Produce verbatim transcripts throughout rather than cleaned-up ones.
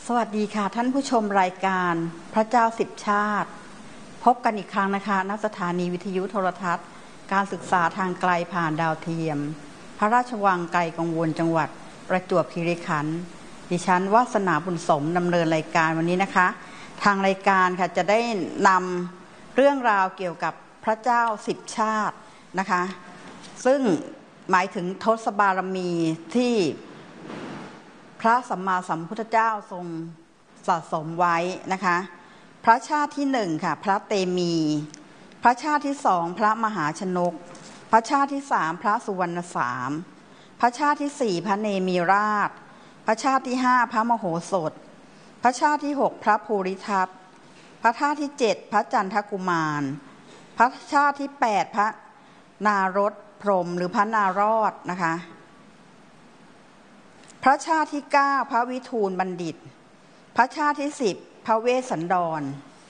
สวัสดีค่ะท่านผู้ชมรายการพระเจ้าสิบชาติพบกันอีกครั้งนะคะณสถานีวิทยุโทรทัศน์การศึกษาทางไกลผ่านดาวเทียมพระราชวังไกลกังวลจังหวัดประจวบคีรีขันธ์ดิฉันวาสนาบุญสมดำเนินรายการวันนี้นะคะทางรายการค่ะจะได้นำเรื่องราวเกี่ยวกับพระเจ้าสิบชาตินะคะซึ่งหมายถึงทศบารมีที่พระสัมมาสัมพุทธเจ้าทรงสะสมไว้นะคะพระชาติที่หนึ่งค่ะพระเตมีพระชาติที่สองพระมหาชนกพระชาติที่สามพระสุวรรณสามพระชาติที่สี่พระเนมิราชพระชาติที่ห้าพระมโหสถพระชาติที่หกพระภูริทัตพระชาติที่เจ็ดพระจันทกุมารพระชาติที่แปดพระนารถพรหมหรือพระนารอดนะคะพระชาติที่เก้าพระวิทูลบัณฑิตพระชาติที่สิบพระเวสสันดร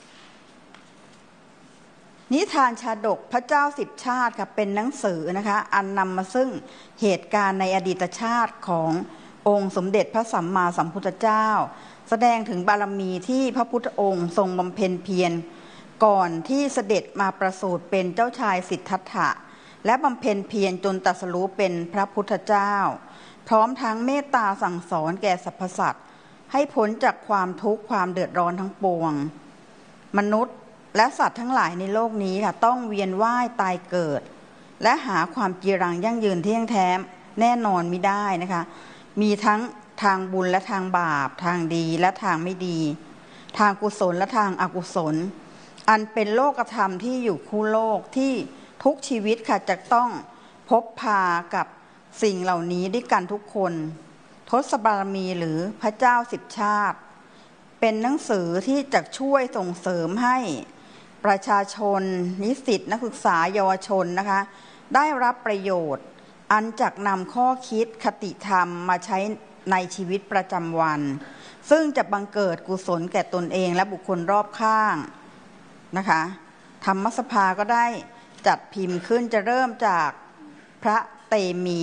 นิทานชาดกพระเจ้าสิบชาติค่ะเป็นหนังสือนะคะอันนำมาซึ่งเหตุการณ์ในอดีตชาติขององค์สมเด็จพระสัมมาสัมพุทธเจ้าแสดงถึงบารมีที่พระพุทธองค์ทรงบำเพ็ญเพียรก่อนที่เสด็จมาประสูติเป็นเจ้าชายสิทธัตถะและบำเพ็ญเพียรจนตรัสรู้เป็นพระพุทธเจ้าพร้อมทั้งเมตตาสั่งสอนแก่สรรพสัตว์ให้พ้นจากความทุกข์ความเดือดร้อนทั้งปวงมนุษย์และสัตว์ทั้งหลายในโลกนี้ค่ะต้องเวียนว่ายตายเกิดและหาความจีรังยั่งยืนเที่ยงแท้แน่นอนไม่ได้นะคะมีทั้งทางบุญและทางบาปทางดีและทางไม่ดีทางกุศลและทางอกุศลอันเป็นโลกธรรมที่อยู่คู่โลกที่ทุกชีวิตค่ะจะต้องพบพากับสิ่งเหล่านี้ด้วยกันทุกคนทศบารมีหรือพระเจ้าสิบชาติเป็นหนังสือที่จะช่วยส่งเสริมให้ประชาชนนิสิตนักศึกษาเยาวชนนะคะได้รับประโยชน์อันจักนำข้อคิดคติธรรมมาใช้ในชีวิตประจำวันซึ่งจะบังเกิดกุศลแก่ตนเองและบุคคลรอบข้างนะคะธรรมสภาก็ได้จัดพิมพ์ขึ้นจะเริ่มจากพระเตมี